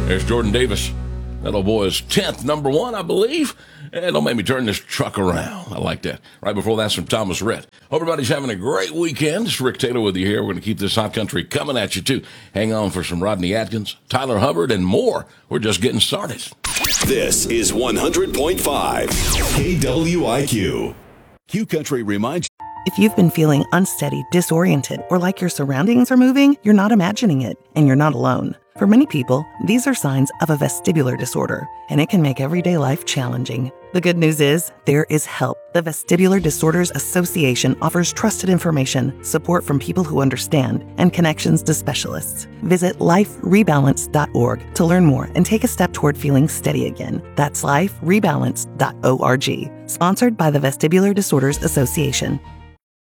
There's Jordan Davis. That old boy is 10th, number one, I believe. And don't make me turn this truck around. I like that. Right before that's from Thomas Rhett. Hope everybody's having a great weekend. It's Rick Taylor with you here. We're going to keep this hot country coming at you, too. Hang on for some Rodney Atkins, Tyler Hubbard, and more. We're just getting started. This is 100.5 KWIQ. Q Country reminds you. If you've been feeling unsteady, disoriented, or like your surroundings are moving, you're not imagining it, and you're not alone. For many people, these are signs of a vestibular disorder, and it can make everyday life challenging. The good news is, there is help. The Vestibular Disorders Association offers trusted information, support from people who understand, and connections to specialists. Visit liferebalance.org to learn more and take a step toward feeling steady again. That's liferebalance.org. Sponsored by the Vestibular Disorders Association.